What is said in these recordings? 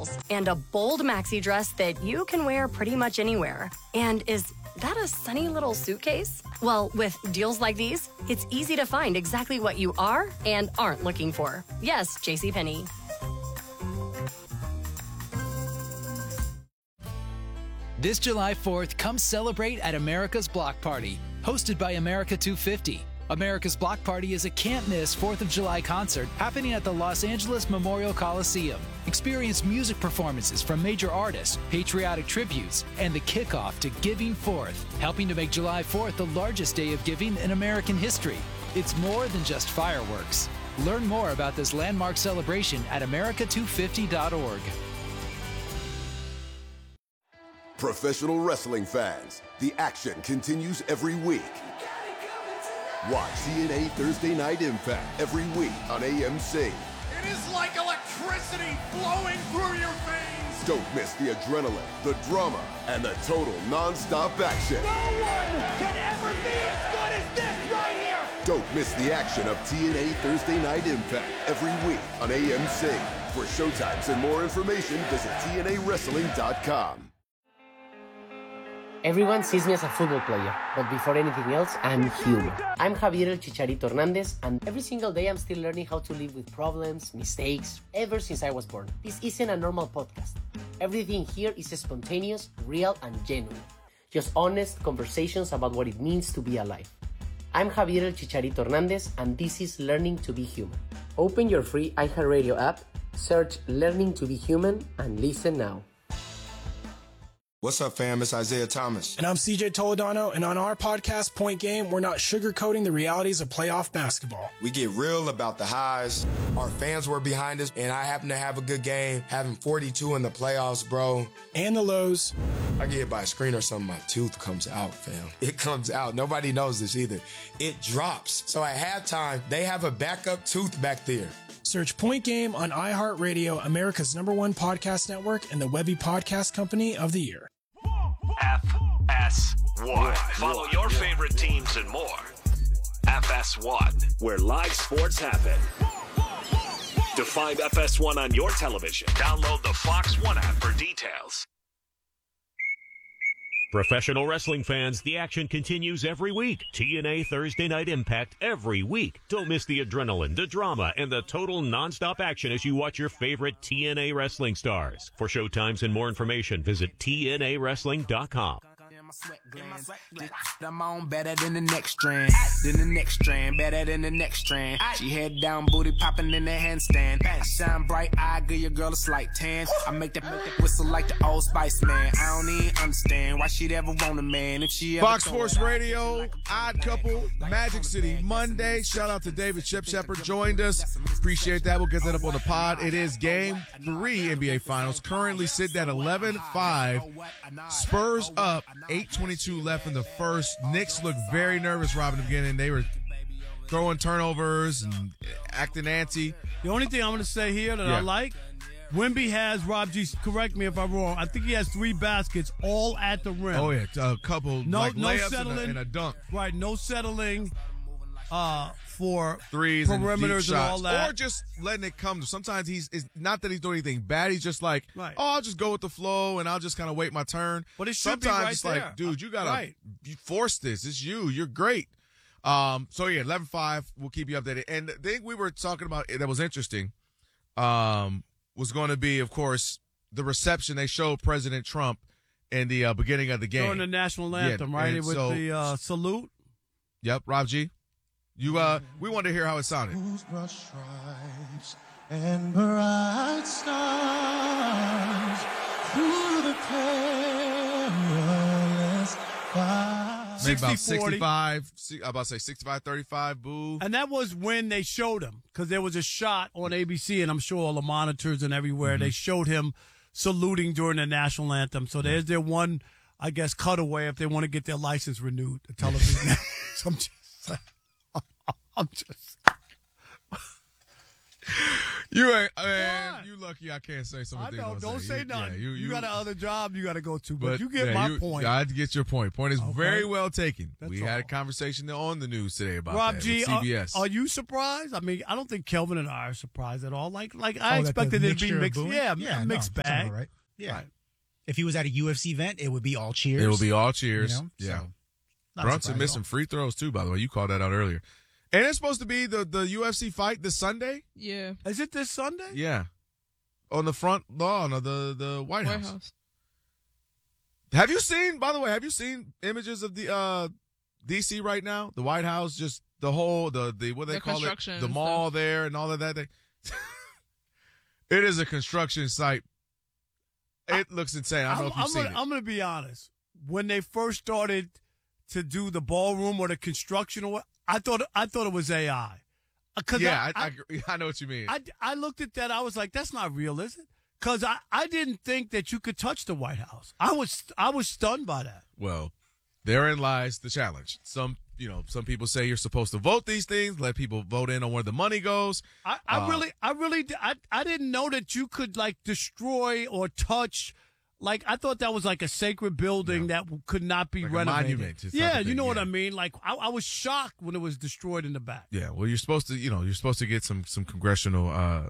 heels, and a bold maxi dress that you can wear pretty much anywhere. And is that a sunny little suitcase? Well, with deals like these, it's easy to find exactly what you are and aren't looking for. Yes, JCPenney. This July 4th, come celebrate at America's Block Party, hosted by America 250. America's Block Party is a can't-miss 4th of July concert happening at the Los Angeles Memorial Coliseum. Experience music performances from major artists, patriotic tributes, and the kickoff to Giving Forth, helping to make July 4th the largest day of giving in American history. It's more than just fireworks. Learn more about this landmark celebration at america250.org. Professional wrestling fans, the action continues every week. Watch TNA Thursday Night Impact every week on AMC. It is like electricity flowing through your veins. Don't miss the adrenaline, the drama, and the total non-stop action. No one can ever be as good as this right here. Don't miss the action of TNA Thursday Night Impact every week on AMC. For showtimes and more information, visit TNAWrestling.com. Everyone sees me as a football player, but before anything else, I'm human. I'm Javier El Chicharito Hernandez, and every single day I'm still learning how to live with problems, mistakes, ever since I was born. This isn't a normal podcast. Everything here is spontaneous, real, and genuine. Just honest conversations about what it means to be alive. I'm Javier El Chicharito Hernandez, and this is Learning to Be Human. Open your free iHeartRadio app, search Learning to Be Human, and listen now. What's up, fam? It's Isaiah Thomas. And I'm CJ Toledano, and on our podcast, Point Game, we're not sugarcoating the realities of playoff basketball. We get real about the highs. Our fans were behind us, and I happen to have a good game, having 42 in the playoffs, bro. And the lows. I get hit by a screen or something, my tooth comes out, fam. It comes out. Nobody knows this either. It drops. So at halftime, they have a backup tooth back there. Search Point Game on iHeartRadio, America's #1 podcast network, and the Webby Podcast Company of the Year. FS1. Follow your favorite teams and more. FS1, where live sports happen. To find FS1 on your television, download the Fox One app for details. Professional wrestling fans, the action continues every week. TNA Thursday Night Impact every week. Don't miss the adrenaline, the drama, and the total nonstop action as you watch your favorite TNA wrestling stars. For showtimes and more information, visit TNAWrestling.com. I'm on better than the next strand. Then the next strand, better than the next strand. She head down, booty popping in the handstand. I shine bright, I give your girl a slight tan. I make that whistle like the Old Spice man. I don't even understand why she'd ever want a man if she ever. Fox Sports Radio, Odd Couple, Magic City Monday. Shout out to David Shepard, joined us. Appreciate that. We'll get that up on the pod. It is Game 3 NBA Finals. Currently sitting at 11-5. Spurs up. 8:22 left in the first. Knicks looked very nervous, Rob, in the beginning. They were throwing turnovers and acting antsy. The only thing I'm going to say here that I like, Wemby has, Rob G, correct me if I'm wrong, I think he has 3 baskets all at the rim. Oh, yeah, a couple layups settling, and a dunk. Right, no settling for threes perimeters and deep shots, all that. or just letting it come. Sometimes it's not that he's doing anything bad. He's just like, oh, I'll just go with the flow and I'll just kind of wait my turn. But it should sometimes be right it's there. like, dude, you gotta force this. It's you. You're great. So yeah, 11-5. We'll keep you updated. And the thing we were talking about that was interesting, was going to be, of course, the reception they showed President Trump in the beginning of the game during the national anthem, right? With the salute. Yep, Rob G. We wanted to hear how it sounded. Broad stripes and bright stars through the perilous fire. Maybe about 65, I'm about to say 65-35, boo. And that was when they showed him, because there was a shot on ABC, and I'm sure all the monitors and everywhere, they showed him saluting during the national anthem. So there's their one, I guess, cutaway if they want to get their license renewed, the television. I'm just You ain't, man. You lucky I can't say some of the things. I know. Don't say nothing. Yeah, you got another job you got to go to, but you get my point. I get your point. Point is very well taken. That's we all. had a conversation on the news today about Rob that G, with CBS. Are you surprised? I mean, I don't think Kelvin and I are surprised at all. Like I expected it to be mixed. Yeah, mixed bag. All right. Yeah. Right. If he was at a UFC event, it would be all cheers. It will be all cheers. You know? Yeah. So, not Brunson surprised missed at all. some free throws too, by the way. You called that out earlier. And it's supposed to be the UFC fight this Sunday? Yeah. Is it this Sunday? Yeah. On the front lawn of the White House. Have you seen images of the DC right now? The White House, just the whole what they call it, the mall there and all of that. It is a construction site. It looks insane. I don't know if you've seen it. I'm going to be honest. When they first started to do the ballroom or the construction or what, I thought it was AI. Yeah, I know what you mean. I looked at that. I was like, that's not real, is it? Because I didn't think that you could touch the White House. I was stunned by that. Well, therein lies the challenge. Some people say you're supposed to vote these things, let people vote in on where the money goes. I didn't know that you could like destroy or touch. Like, I thought that was like a sacred building that could not be renovated. A monument. Yeah, you know what I mean? Like, I was shocked when it was destroyed in the back. Yeah, well, you're supposed to get some congressional,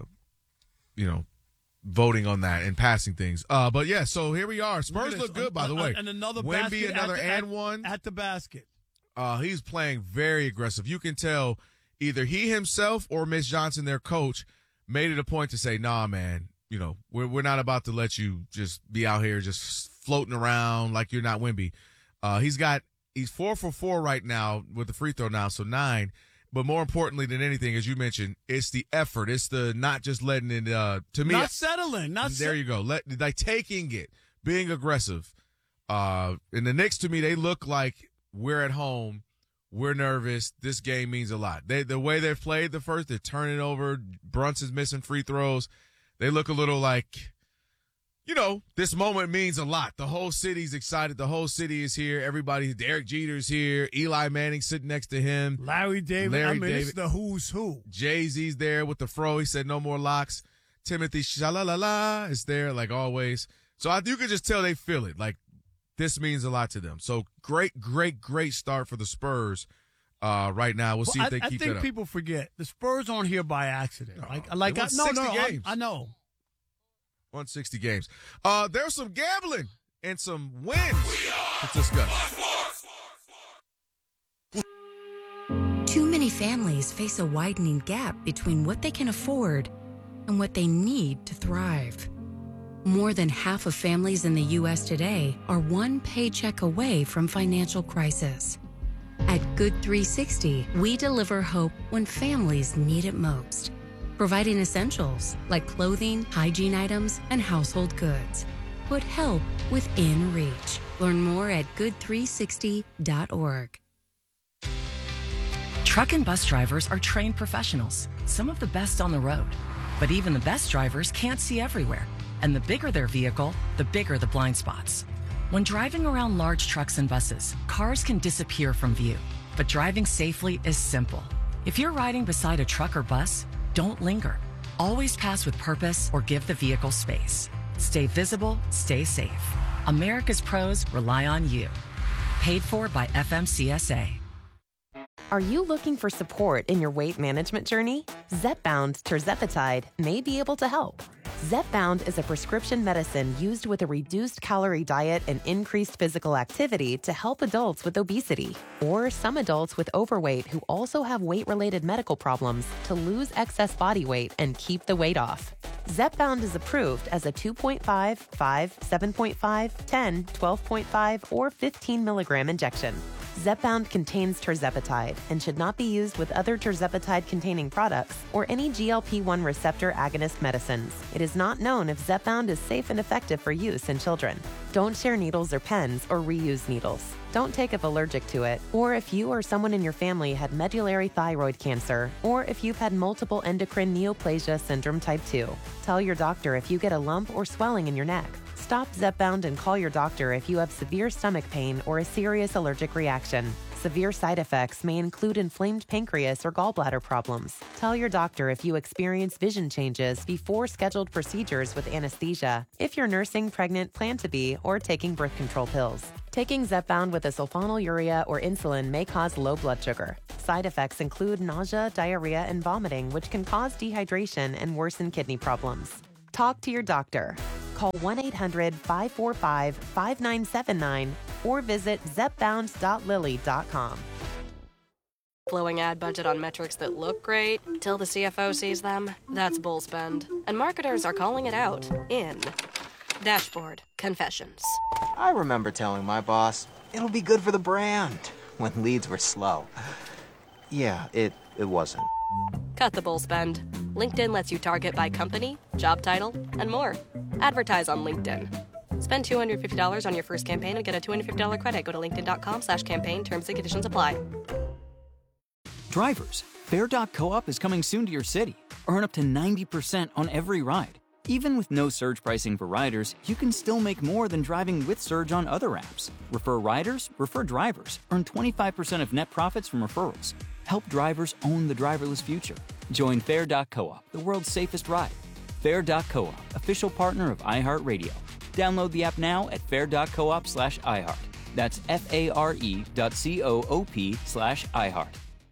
voting on that and passing things. But yeah, so here we are. Spurs look good, by the way. And another Wemby, basket one at the basket. He's playing very aggressive. You can tell either he himself or Mitch Johnson, their coach, made it a point to say, nah, man, we're not about to let you just be out here just floating around like you're not Wemby. He's 4 for 4 right now with the free throw now, so 9. But more importantly than anything, as you mentioned, it's the effort. It's the not just letting it, to me. Not settling. There you go. Like taking it, being aggressive. And the Knicks, to me, they look like we're at home. We're nervous. This game means a lot. The way they've played they're turning over. Brunson's missing free throws. They look a little like, this moment means a lot. The whole city's excited. The whole city is here. Derek Jeter's here. Eli Manning sitting next to him. Larry David. It's the who's who. Jay-Z's there with the fro. He said no more locks. Timothy Shalalala is there like always. So you can just tell they feel it. Like, this means a lot to them. So great start for the Spurs right now. We'll see if they keep it up. I think people forget the Spurs aren't here by accident. Games. I know. 160 games. There's some gambling and some wins to discuss. Too many families face a widening gap between what they can afford and what they need to thrive. More than half of families in the U.S. today are one paycheck away from financial crisis. At Good 360, we deliver hope when families need it most, providing essentials like clothing, hygiene items, and household goods. Put help within reach. Learn more at good360.org. Truck and bus drivers are trained professionals, some of the best on the road. But even the best drivers can't see everywhere. And the bigger their vehicle, the bigger the blind spots. When driving around large trucks and buses, cars can disappear from view. But driving safely is simple. If you're riding beside a truck or bus, don't linger. Always pass with purpose or give the vehicle space. Stay visible, stay safe. America's pros rely on you. Paid for by FMCSA. Are you looking for support in your weight management journey? Zepbound tirzepatide may be able to help. Zepbound is a prescription medicine used with a reduced calorie diet and increased physical activity to help adults with obesity or some adults with overweight who also have weight-related medical problems to lose excess body weight and keep the weight off. Zepbound is approved as a 2.5, 5, 7.5, 10, 12.5, or 15 milligram injection. Zepbound contains tirzepatide and should not be used with other tirzepatide-containing products or any GLP-1 receptor agonist medicines. It is not known if Zepbound is safe and effective for use in children. Don't share needles or pens or reuse needles. Don't take if allergic to it, or if you or someone in your family had medullary thyroid cancer, or if you've had multiple endocrine neoplasia syndrome type 2. Tell your doctor if you get a lump or swelling in your neck. Stop Zepbound and call your doctor if you have severe stomach pain or a serious allergic reaction. Severe side effects may include inflamed pancreas or gallbladder problems. Tell your doctor if you experience vision changes before scheduled procedures with anesthesia, if you're nursing, pregnant, plan to be, or taking birth control pills. Taking Zepbound with a sulfonylurea or insulin may cause low blood sugar. Side effects include nausea, diarrhea, and vomiting, which can cause dehydration and worsen kidney problems. Talk to your doctor. Call 1-800-545-5979 or visit zepbound.lilly.com. Flowing ad budget on metrics that look great till the CFO sees them. That's bull spend. And marketers are calling it out in Dashboard Confessions. I remember telling my boss, it'll be good for the brand, when leads were slow. Yeah, it wasn't. Cut the bull spend. LinkedIn lets you target by company, job title, and more. Advertise on LinkedIn. Spend $250 on your first campaign and get a $250 credit. Go to linkedin.com/campaign. Terms and conditions apply. Drivers, Fair.coop is coming soon to your city. Earn up to 90% on every ride. Even with no surge pricing for riders, you can still make more than driving with Surge on other apps. Refer riders, refer drivers. Earn 25% of net profits from referrals. Help drivers own the driverless future. Join Fair.coop, the world's safest ride. Fair.coop, official partner of iHeartRadio. Download the app now at fair.coop/iHeart. That's FARE.coop/iHeart.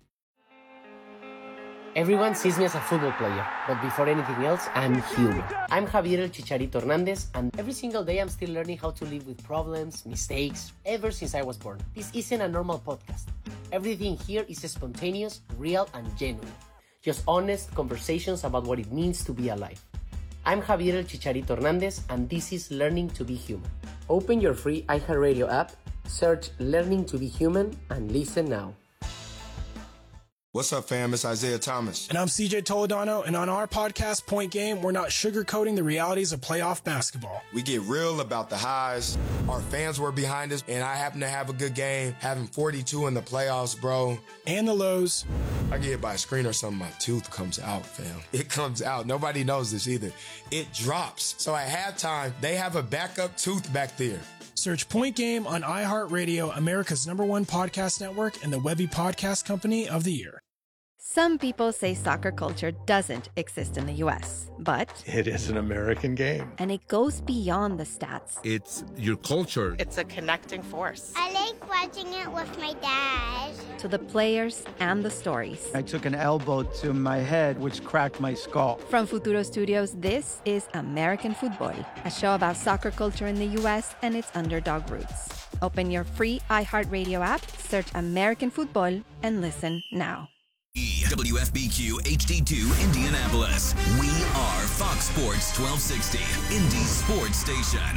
Everyone sees me as a football player, but before anything else, I'm human. I'm Javier El Chicharito Hernandez, and every single day I'm still learning how to live with problems, mistakes, ever since I was born. This isn't a normal podcast. Everything here is spontaneous, real, and genuine. Just honest conversations about what it means to be alive. I'm Javier El Chicharito Hernandez, and this is Learning to be Human. Open your free iHeartRadio app, search Learning to be Human, and listen now. What's up, fam? It's Isaiah Thomas. And I'm CJ Toledano, and on our podcast, Point Game, we're not sugarcoating the realities of playoff basketball. We get real about the highs. Our fans were behind us, and I happen to have a good game, having 42 in the playoffs, bro. And the lows. I get hit by a screen or something, my tooth comes out, fam. It comes out. Nobody knows this either. It drops. So at halftime, they have a backup tooth back there. Search Point Game on iHeartRadio, America's #1 podcast network, and the Webby Podcast Company of the Year. Some people say soccer culture doesn't exist in the U.S., but it is an American game. And it goes beyond the stats. It's your culture. It's a connecting force. I like watching it with my dad. To the players and the stories. I took an elbow to my head, which cracked my skull. From Futuro Studios, this is American Football, a show about soccer culture in the U.S. and its underdog roots. Open your free iHeartRadio app, search American Football, and listen now. WFBQ HD2 Indianapolis. We are Fox Sports 1260, Indy Sports Station.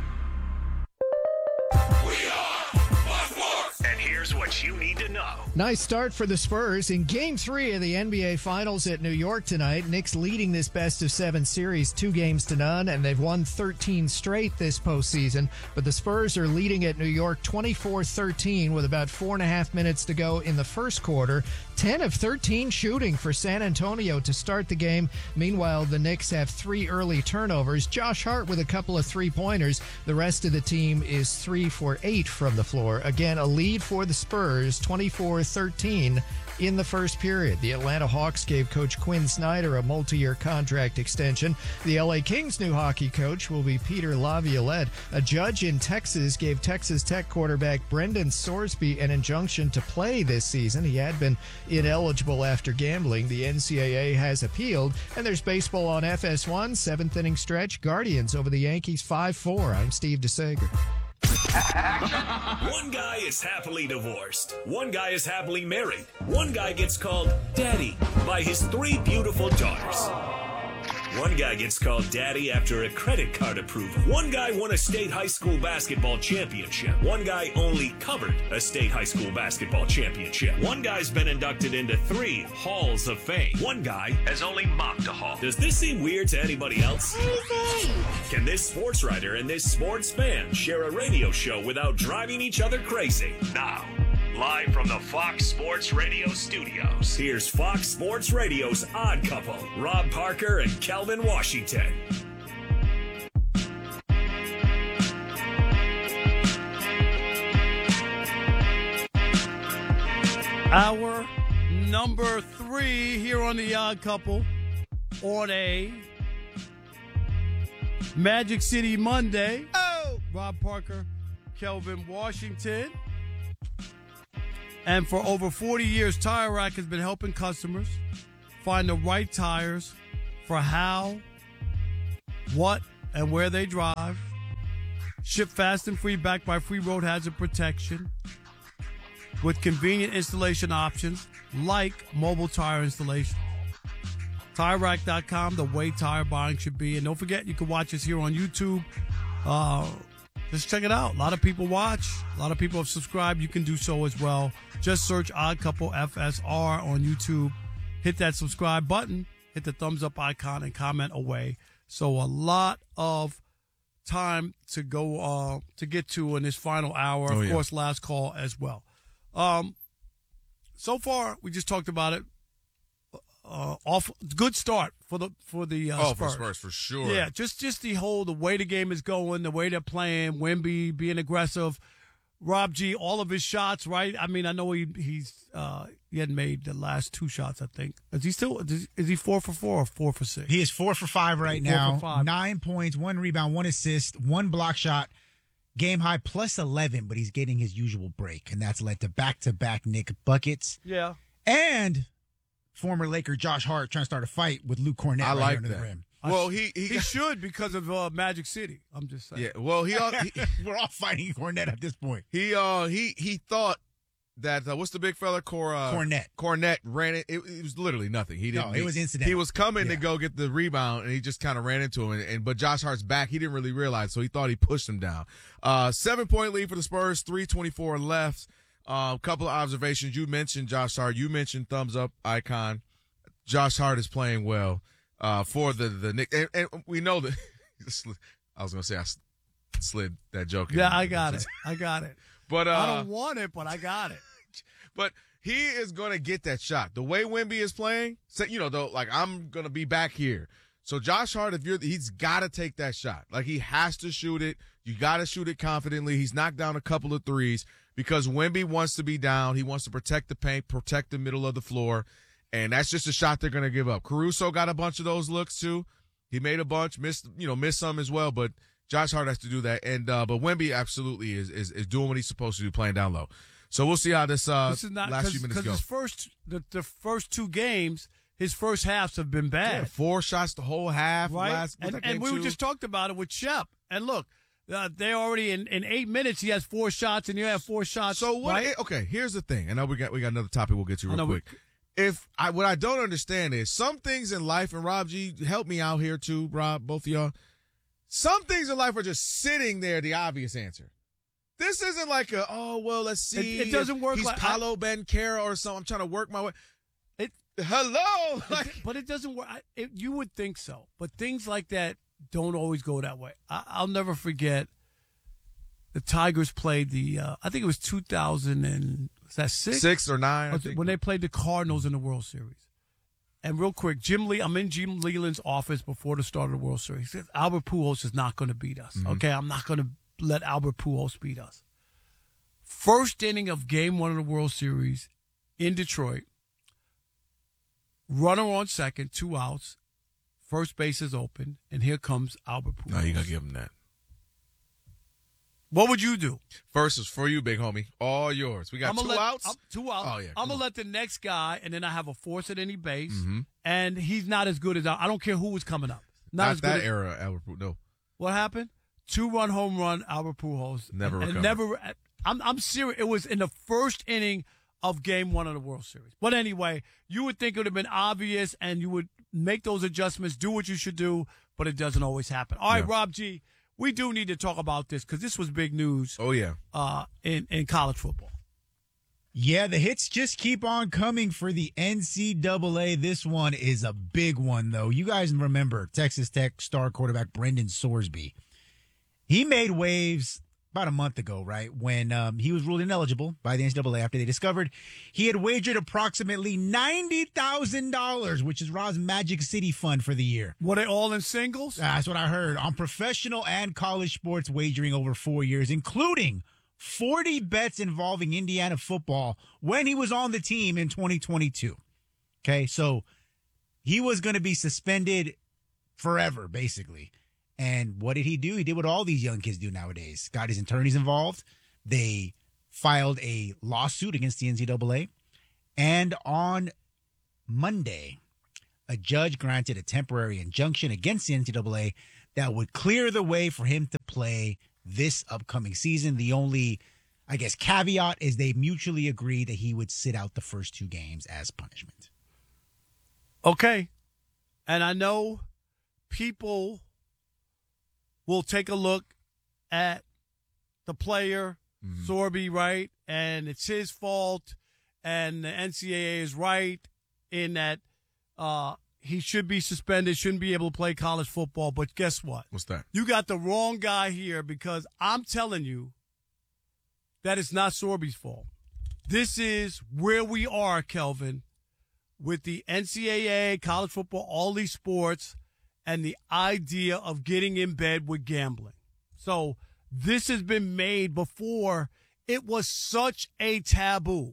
And here's what you need to know. Nice start for the Spurs in Game 3 of the NBA Finals at New York tonight. Knicks leading this best-of-7 series 2-0, and they've won 13 straight this postseason. But the Spurs are leading at New York 24-13 with about 4.5 minutes to go in the first quarter. 10 of 13 shooting for San Antonio to start the game. Meanwhile, the Knicks have 3 early turnovers. Josh Hart with a couple of three-pointers. The rest of the team is 3 for 8 from the floor. Again, a lead for the Spurs, 24-13 in the first period. The Atlanta Hawks gave Coach Quinn Snyder a multi-year contract extension. The LA Kings' new hockey coach will be Peter Laviolette. A judge in Texas gave Texas Tech quarterback Brendan Sorsby an injunction to play this season. He had been ineligible after gambling. The NCAA has appealed. And there's baseball on FS1, 7th inning stretch. Guardians over the Yankees 5-4. I'm Steve DeSager. One guy is happily divorced. One guy is happily married. One guy gets called Daddy by his 3 beautiful daughters. One guy gets called Daddy after a credit card approval. One guy won a state high school basketball championship. One guy only covered a state high school basketball championship. One guy's been inducted into 3 halls of fame. One guy has only mocked a hall. Does this seem weird to anybody else? Crazy. Can this sports writer and this sports fan share a radio show without driving each other crazy? Now, live from the Fox Sports Radio studios, here's Fox Sports Radio's Odd Couple, Rob Parker and Kelvin Washington. Hour number 3 here on The Odd Couple on a Magic City Monday. Oh! Rob Parker, Kelvin Washington. And for over 40 years, Tire Rack has been helping customers find the right tires for how, what, and where they drive. Ship fast and free, backed by free road hazard protection with convenient installation options like mobile tire installation. TireRack.com, the way tire buying should be. And don't forget, you can watch us here on YouTube. Just check it out. A lot of people watch. A lot of people have subscribed. You can do so as well. Just search Odd Couple FSR on YouTube. Hit that subscribe button. Hit the thumbs up icon and comment away. So a lot of time to go to get to in this final hour. Of course, last call as well. So far, we just talked about it. Good start for the Spurs. For Spurs, for sure. Yeah, just the way the game is going, the way they're playing, Wemby being aggressive, Rob G, all of his shots, right? I mean, I know he hadn't made the last 2 shots, I think. Is he 4 for 4 or 4 for 6? He is 4 for 5 right 4 now. for 5. 9 points, 1 rebound, 1 assist, 1 block shot. Game high plus 11, but he's getting his usual break, and that's led to back-to-back Nick buckets. Yeah. And former Laker Josh Hart trying to start a fight with Luke Cornett I right like under that. the rim. Well, he should because of Magic City. I'm just saying. Yeah. Well, we're all fighting Cornett at this point. He thought that what's the big fella Cornett. Cornett ran it. It was literally nothing. He didn't. No, it was incidental. He was coming to go get the rebound, and he just kind of ran into him. But Josh Hart's back. He didn't really realize, so he thought he pushed him down. 7-point lead for the Spurs. 3:24 left. Couple of observations. You mentioned Josh Hart. You mentioned thumbs up icon. Josh Hart is playing well for the Knicks, and we know that. I was going to say I slid that joke. Yeah, I got it. But I don't want it, but I got it. But he is going to get that shot. The way Wemby is playing, I'm going to be back here. So Josh Hart, he's got to take that shot. Like, he has to shoot it. You got to shoot it confidently. He's knocked down a couple of threes because Wemby wants to be down. He wants to protect the paint, protect the middle of the floor, and that's just a shot they're going to give up. Caruso got a bunch of those looks too. He made a bunch, missed some as well, but Josh Hart has to do that. And but Wemby absolutely is doing what he's supposed to do, playing down low. So we'll see how this is not, last few minutes go. Because the first 2 games, his first halves have been bad. Yeah, 4 shots the whole half. Right? And we just talked about it with Shep. And look, they're already in 8 minutes. He has 4 shots, and you have 4 shots. So what? Right? Okay, here's the thing. I know we got another topic we'll get to real quick. What I don't understand is some things in life, and Rob G, help me out here too, Rob, both of y'all. Some things in life are just sitting there, the obvious answer. This isn't like let's see. It doesn't work he's like Paolo Banchero or something. I'm trying to work my way. Hello? But it doesn't work. You would think so. But things like that don't always go that way. I'll never forget the Tigers played I think it was 2006? 6 or 9? When they played the Cardinals in the World Series. And real quick, I'm in Jim Leland's office before the start of the World Series. He said, Albert Pujols is not going to beat us. Mm-hmm. Okay, I'm not going to let Albert Pujols beat us. First inning of Game 1 of the World Series in Detroit. Runner on second, 2 outs. First base is open, and here comes Albert Pujols. No, you got to give him that. What would you do? First is for you, big homie. All yours. We got 2 outs? 2 outs. Oh, yeah. I'm going to let the next guy, and then I have a force at any base, mm-hmm. and he's not as good as I don't care who was coming up. Not as that good era, Albert Pujols. No. What happened? 2-run home run, Albert Pujols. Never recovered. I'm serious. It was in the first inning of Game 1 of the World Series. But anyway, you would think it would have been obvious, and you would make those adjustments, do what you should do, but it doesn't always happen. All right, Rob G., we do need to talk about this because this was big news. Oh, yeah. In college football. Yeah, the hits just keep on coming for the NCAA. This one is a big one, though. You guys remember Texas Tech star quarterback Brendan Sorsby. He made waves about a month ago, right, when he was ruled ineligible by the NCAA after they discovered he had wagered approximately $90,000, which is Rob's Magic City fund for the year. Were they all in singles? That's what I heard. On professional and college sports wagering over 4 years, including 40 bets involving Indiana football when he was on the team in 2022. Okay, so he was going to be suspended forever, basically. And what did he do? He did what all these young kids do nowadays. Got his attorneys involved. They filed a lawsuit against the NCAA. And on Monday, a judge granted a temporary injunction against the NCAA that would clear the way for him to play this upcoming season. The only, I guess, caveat is they mutually agreed that he would sit out the first 2 games as punishment. Okay. And I know people will take a look at the player, Sorby, right? And it's his fault. And the NCAA is right in that he should be suspended, shouldn't be able to play college football. But guess what? What's that? You got the wrong guy here, because I'm telling you that it's not Sorby's fault. This is where we are, Kelvin, with the NCAA, college football, all these sports, and the idea of getting in bed with gambling. So this has been made before. It was such a taboo.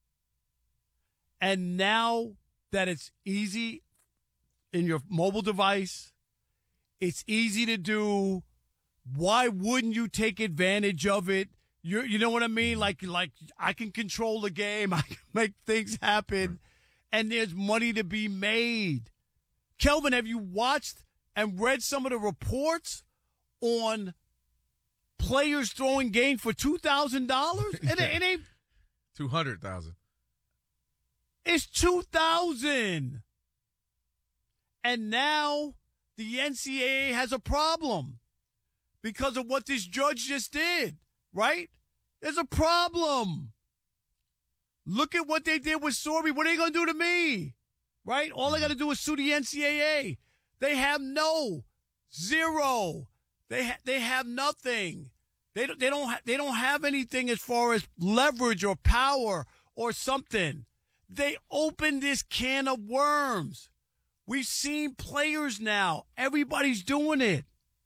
And now that it's easy in your mobile device, it's easy to do. Why wouldn't you take advantage of it? You know what I mean? Like I can control the game. I can make things happen. And there's money to be made. Kelvin, have you watched and read some of the reports on players throwing games for $2,000? It ain't $200,000. It's $2,000. And now the NCAA has a problem because of what this judge just did, right? There's a problem. Look at what they did with Sorby. What are they going to do to me? Right? All they got to do is sue the NCAA. They have zero. They have nothing. They don't have anything as far as leverage or power or something. They opened this can of worms. We've seen players now. Everybody's doing it.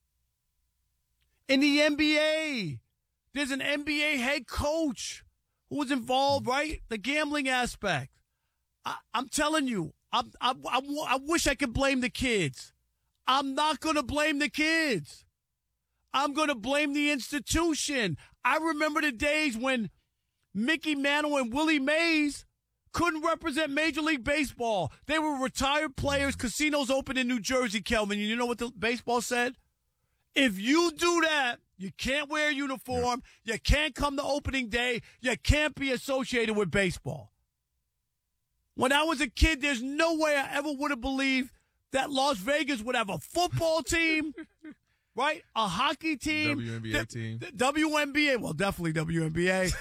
In the NBA, there's an NBA head coach who was involved, right? The gambling aspect. I'm telling you, I wish I could blame the kids. I'm not going to blame the kids. I'm going to blame the institution. I remember the days when Mickey Mantle and Willie Mays couldn't represent Major League Baseball. They were retired players. Casinos open in New Jersey, Kelvin. You know what the baseball said? If you do that, you can't wear a uniform. You can't come to opening day. You can't be associated with baseball. When I was a kid, there's no way I ever would have believed that Las Vegas would have a football team, right? A hockey team. WNBA team. WNBA. Well, definitely WNBA.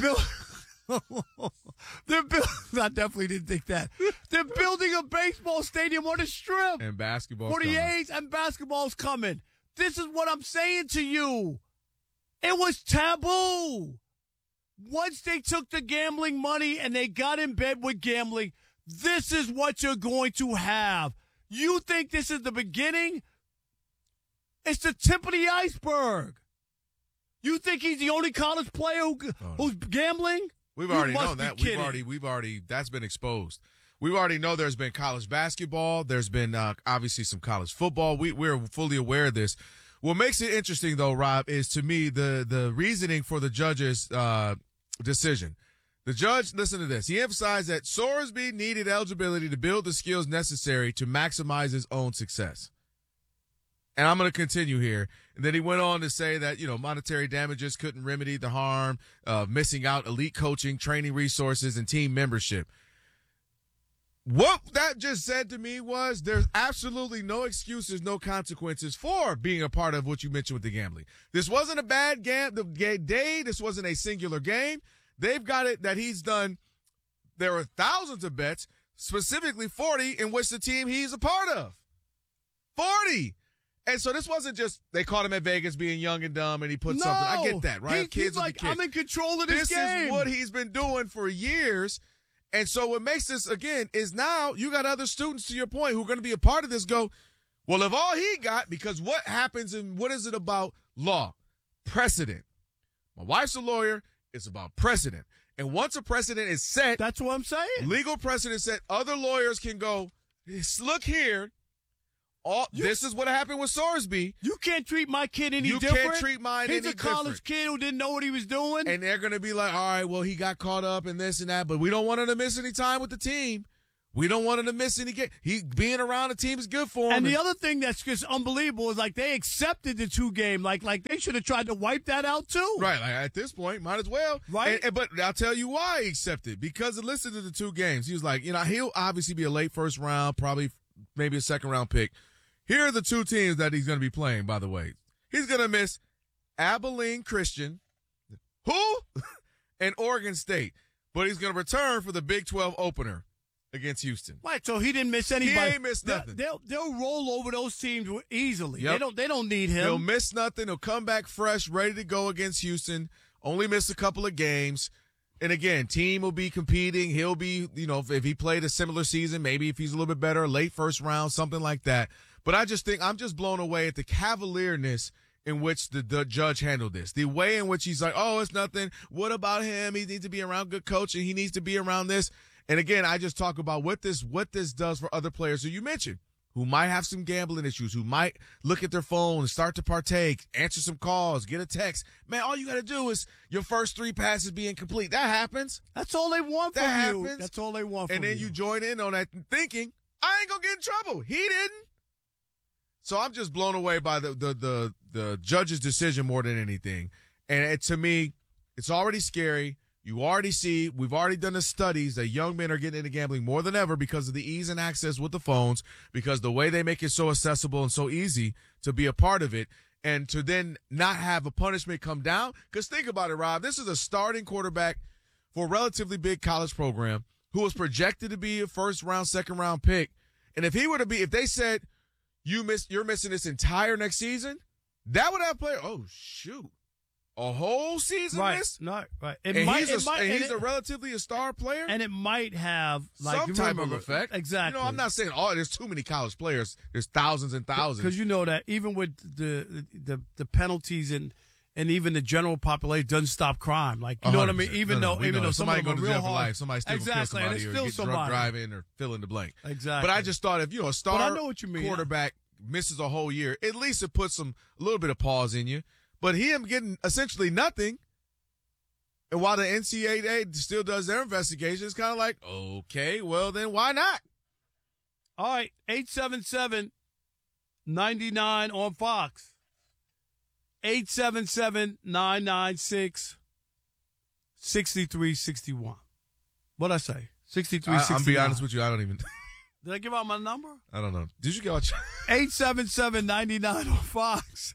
I definitely didn't think that. They're building a baseball stadium on a strip. And basketball. For the A's, and basketball's coming. This is what I'm saying to you. It was taboo. Once they took the gambling money and they got in bed with gambling, this is what you're going to have. You think this is the beginning? It's the tip of the iceberg. You think he's the only college player who's gambling? We've already known that. We've already that's been exposed. We already know there's been college basketball. There's been obviously some college football. We're fully aware of this. What makes it interesting, though, Rob, is to me the reasoning for the judge's decision. The judge, listen to this. He emphasized that Sorsby needed eligibility to build the skills necessary to maximize his own success. And I'm going to continue here. And then he went on to say that, monetary damages couldn't remedy the harm of missing out elite coaching, training resources, and team membership. What that just said to me was there's absolutely no excuses, no consequences for being a part of what you mentioned with the gambling. This wasn't a bad day. This wasn't a singular game. They've got it that he's done. There were thousands of bets, specifically 40, in which the team he's a part of. 40. And so this wasn't just they caught him at Vegas being young and dumb and he put something. I get that, right? He's like, I'm in control of this game. This is what he's been doing for years. And so what makes this, again, is now you got other students, to your point, who are going to be a part of this go, well, if all he got, because what happens and what is it about law? Precedent. My wife's a lawyer. It's about precedent. And once a precedent is set, that's what I'm saying. Legal precedent set, other lawyers can go, look here. This is what happened with Sorsby. You can't treat my kid any different. You can't treat mine any different. He's a college kid who didn't know what he was doing. And they're going to be like, all right, well, he got caught up in this and that, but we don't want him to miss any time with the team. We don't want him to miss any game. He being around the team is good for him. And the other thing that's just unbelievable is like they accepted the 2-game. Like they should have tried to wipe that out too. Right. Like at this point, might as well. Right. But I'll tell you why he accepted. Because listen to the 2 games. He was like, he'll obviously be a late first round, probably maybe a second round pick. Here are the 2 teams that he's going to be playing, by the way. He's going to miss Abilene Christian, and Oregon State. But he's going to return for the Big 12 opener against Houston. Right, so he didn't miss anybody. He ain't missed nothing. They'll roll over those teams easily. Yep. They don't need him. He'll miss nothing. He'll come back fresh, ready to go against Houston. Only missed a couple of games. And again, team will be competing. He'll be, if he played a similar season, maybe if he's a little bit better, late first round, something like that. But I just think I'm just blown away at the cavalierness in which the judge handled this. The way in which he's like, oh, it's nothing. What about him? He needs to be around good coaching. He needs to be around this. And again, I just talk about what this does for other players who you mentioned, who might have some gambling issues, who might look at their phone and start to partake, answer some calls, get a text. Man, all you got to do is your first 3 passes be incomplete. That happens. That's all they want from you. That's all they want from you. And then you join in on that thinking, I ain't going to get in trouble. He didn't. So I'm just blown away by the judge's decision more than anything. And to me, it's already scary. You already see, we've already done the studies that young men are getting into gambling more than ever because of the ease and access with the phones, because the way they make it so accessible and so easy to be a part of it, and to then not have a punishment come down. Because think about it, Rob. This is a starting quarterback for a relatively big college program who was projected to be a first-round, second-round pick. And if they said, you're missing this entire next season, that would have played, oh, shoot. A whole season missed? Right. He's a relatively a star player? And it might have some type of effect. Exactly. I'm not saying, there's too many college players. There's thousands and thousands. Because you know that even with the penalties and even the general population doesn't stop crime. Like, you know what I mean? Even though somebody go to jail for life, somebody still kill somebody or get drunk driving or fill in the blank. Exactly. But I just thought if a star quarterback misses a whole year, at least it puts a little bit of pause in you. But him getting essentially nothing, and while the NCAA still does their investigation, it's kind of like, okay, well, then why not? All right, 877-99 on Fox. 877-996-6361. What'd I say? 6361. I'm be honest with you, I don't even. Did I give out my number? I don't know. Did you get out? 877-99 on Fox.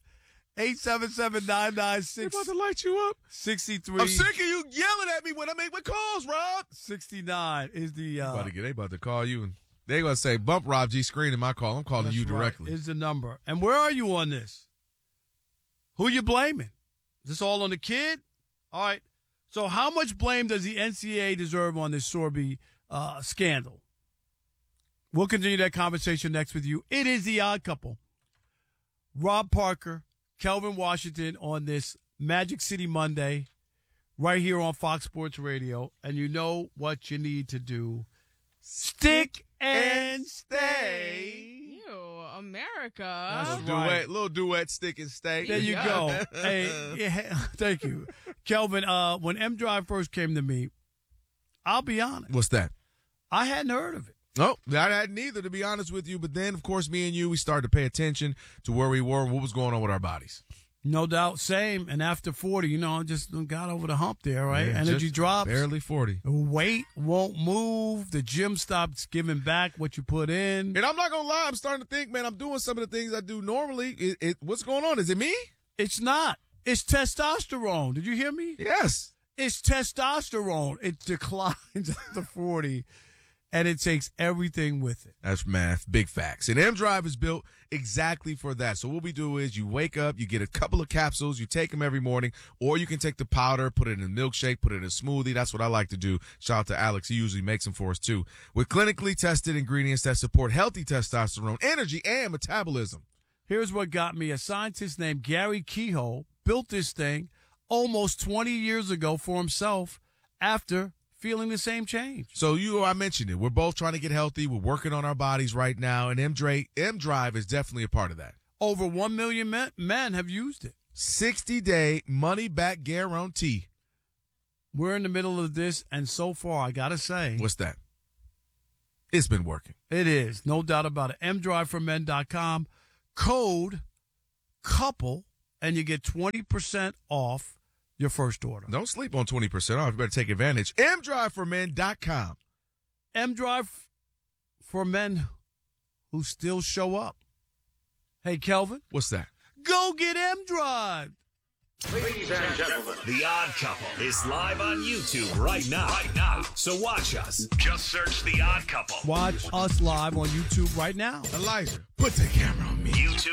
877-996. They're about to light you up. 63. I'm sick of you yelling at me when I make my calls, Rob. 69 is the. They about to call you, and they're going to say, bump Rob G. screen in my call. I'm calling you directly. Is the number. And where are you on this? Who you blaming? Is this all on the kid? All right. So how much blame does the NCAA deserve on this Sorsby scandal? We'll continue that conversation next with you. It is The Odd Couple. Rob Parker, Kelvin Washington on this Magic City Monday right here on Fox Sports Radio. And you know what you need to do. Stick and stay. Ew, America. Little duet, stick and stay. There you go. Hey, thank you. Kelvin, when M Drive first came to me, I'll be honest. What's that? I hadn't heard of it. No, I hadn't either, to be honest with you. But then, of course, me and you, we started to pay attention to where we were and what was going on with our bodies. No doubt. Same. And after 40, just got over the hump there, right? Yeah, energy drops. Barely 40. Weight won't move. The gym stops giving back what you put in. And I'm not going to lie. I'm starting to think, man, I'm doing some of the things I do normally. What's going on? Is it me? It's not. It's testosterone. Did you hear me? Yes. It's testosterone. It declines after 40. And it takes everything with it. That's math. Big facts. And M-Drive is built exactly for that. So what we do is you wake up, you get a couple of capsules, you take them every morning, or you can take the powder, put it in a milkshake, put it in a smoothie. That's what I like to do. Shout out to Alex. He usually makes them for us, too. With clinically tested ingredients that support healthy testosterone, energy, and metabolism. Here's what got me. A scientist named Gary Kehoe built this thing almost 20 years ago for himself after feeling the same change. So I mentioned it. We're both trying to get healthy. We're working on our bodies right now, and M-Drive is definitely a part of that. Over 1 million men have used it. 60-day money-back guarantee. We're in the middle of this, and so far, I got to say. What's that? It's been working. It is, no doubt about it. mdriveformen.com, code COUPLE, and you get 20% off your first order. Don't sleep on 20% off. You better take advantage. mdriveformen.com. M-Drive for men who still show up. Hey, Kelvin. What's that? Go get M-Drive. Ladies and gentlemen, The Odd Couple is live on YouTube right now. So watch us. Just search The Odd Couple. Watch us live on YouTube right now. Elijah, put the camera on me.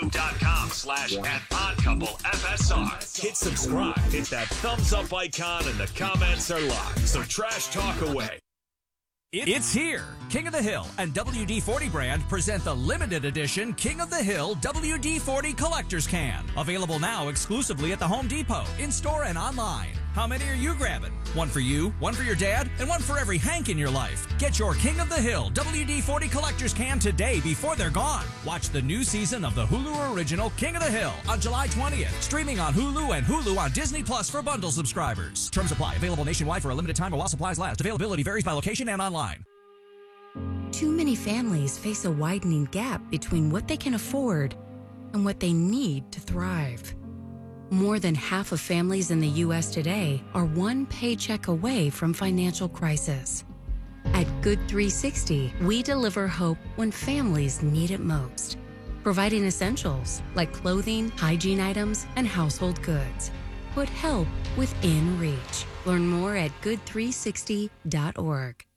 YouTube.com/@oddcouplefsr. Hit subscribe. Hit that thumbs up icon, and the comments are live. So trash talk away. It's here. King of the Hill and WD-40 brand present the limited edition King of the Hill WD-40 Collector's Can. Available now exclusively at the Home Depot, in-store and online. How many are you grabbing? One for you, one for your dad, and one for every Hank in your life. Get your King of the Hill WD-40 Collector's Can today before they're gone. Watch the new season of the Hulu original King of the Hill on July 20th. Streaming on Hulu and Hulu on Disney Plus for bundle subscribers. Terms apply. Available nationwide for a limited time or while supplies last. Availability varies by location and online. Too many families face a widening gap between what they can afford and what they need to thrive. More than half of families in the U.S. today are one paycheck away from financial crisis. At Good 360, we deliver hope when families need it most, providing essentials like clothing, hygiene items, and household goods. Put help within reach. Learn more at good360.org.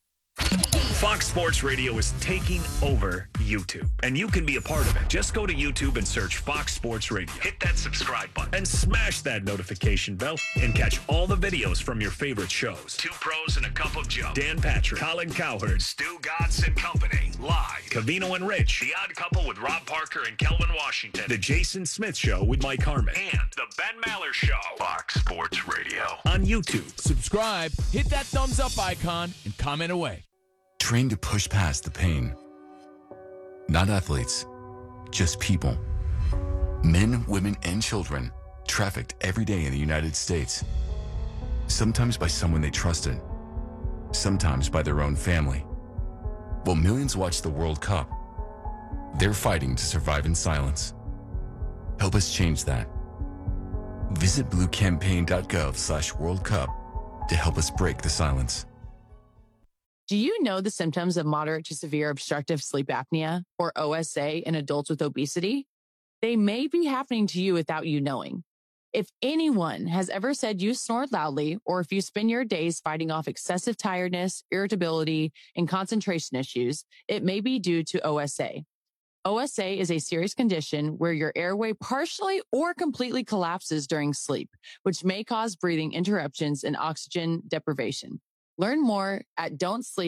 Fox Sports Radio is taking over YouTube, and you can be a part of it. Just go to YouTube and search Fox Sports Radio. Hit that subscribe button and smash that notification bell and catch all the videos from your favorite shows. Two Pros and a Cup of Joe, Dan Patrick, Colin Cowherd, Stu Godson Company, live. Cavino and Rich, The Odd Couple with Rob Parker and Kelvin Washington, The Jason Smith Show with Mike Harmon, and The Ben Maller Show. Fox Sports Radio on YouTube. Subscribe, hit that thumbs up icon, and comment away. Trained to push past the pain. Not athletes, just people. Men, women, and children trafficked every day in the United States. Sometimes by someone they trusted, sometimes by their own family. While millions watch the World Cup, they're fighting to survive in silence. Help us change that. Visit bluecampaign.gov/World Cup to help us break the silence. Do you know the symptoms of moderate to severe obstructive sleep apnea, or OSA, in adults with obesity? They may be happening to you without you knowing. If anyone has ever said you snore loudly, or if you spend your days fighting off excessive tiredness, irritability, and concentration issues, it may be due to OSA. OSA is a serious condition where your airway partially or completely collapses during sleep, which may cause breathing interruptions and oxygen deprivation. Learn more at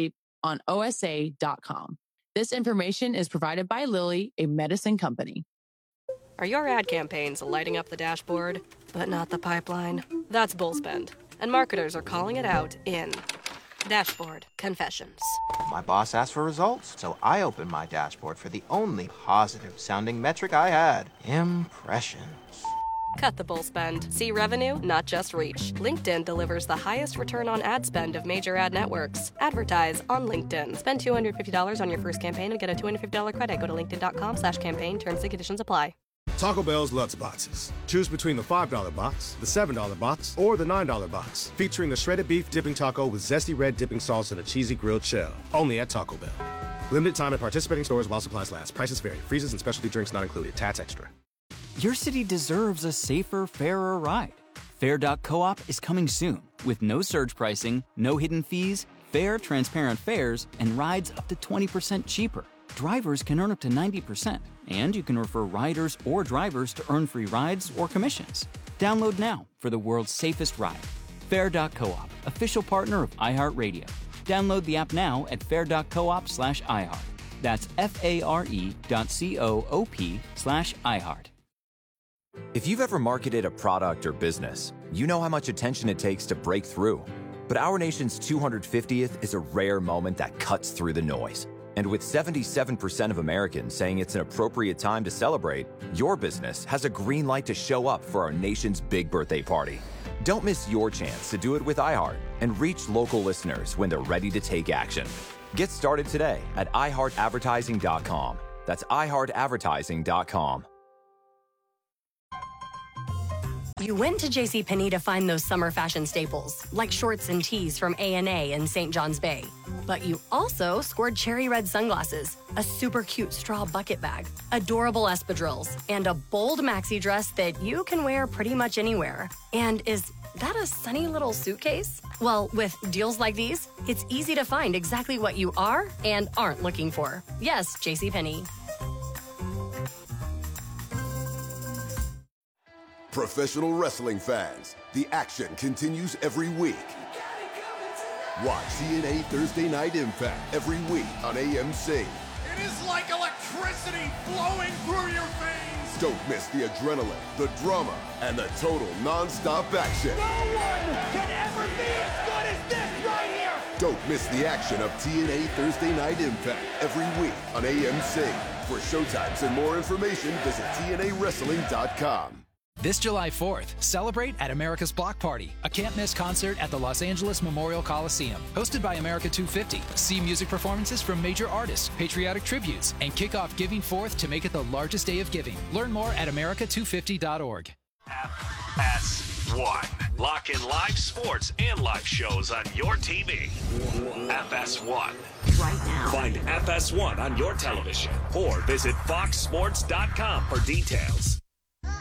don'tsleeponosa.com. This information is provided by Lilly, a medicine company. Are your ad campaigns lighting up the dashboard, but not the pipeline? That's bullspend, and marketers are calling it out in Dashboard Confessions. My boss asked for results, so I opened my dashboard for the only positive-sounding metric I had: impressions. Cut the bull spend. See revenue, not just reach. LinkedIn delivers the highest return on ad spend of major ad networks. Advertise on LinkedIn. Spend $250 on your first campaign and get a $250 credit. Go to linkedin.com/campaign. Terms and conditions apply. Taco Bell's Lutz Boxes. Choose between the $5 box, the $7 box, or the $9 box. Featuring the shredded beef dipping taco with zesty red dipping sauce and a cheesy grilled shell. Only at Taco Bell. Limited time at participating stores while supplies last. Prices vary. Freezes and specialty drinks not included. Tats extra. Your city deserves a safer, fairer ride. Fair.coop is coming soon with no surge pricing, no hidden fees, fair, transparent fares, and rides up to 20% cheaper. Drivers can earn up to 90%, and you can refer riders or drivers to earn free rides or commissions. Download now for the world's safest ride. Fair.coop, official partner of iHeartRadio. Download the app now at fair.coop/iHeart. That's FARE.coop/iHeart. If you've ever marketed a product or business, You know how much attention it takes to break through. But our nation's 250th is a rare moment that cuts through the noise. And with 77% of Americans saying it's an appropriate time to celebrate, your business has a green light to show up for our nation's big birthday party. Don't miss your chance to do it with iHeart and reach local listeners when they're ready to take action. Get started today at iHeartAdvertising.com. That's iHeartAdvertising.com. You went to JCPenney to find those summer fashion staples, like shorts and tees from A&A in St. John's Bay. But you also scored cherry red sunglasses, a super cute straw bucket bag, adorable espadrilles, and a bold maxi dress that you can wear pretty much anywhere. And is that a sunny little suitcase? Well, with deals like these, it's easy to find exactly what you are and aren't looking for. Yes, JCPenney. Professional wrestling fans, the action continues every week. Watch TNA Thursday Night Impact every week on AMC. It is like electricity flowing through your veins. Don't miss the adrenaline, the drama, and the total non-stop action. No one can ever be as good as this right here. Don't miss the action of TNA Thursday Night Impact every week on AMC. For showtimes and more information, visit TNAWrestling.com. This July 4th, celebrate at America's Block Party, a can't-miss concert at the Los Angeles Memorial Coliseum. Hosted by America 250. See music performances from major artists, patriotic tributes, and kick off Giving Forth to make it the largest day of giving. Learn more at america250.org. FS1. Lock in live sports and live shows on your TV. FS1. Right now. Find FS1 on your television or visit foxsports.com for details.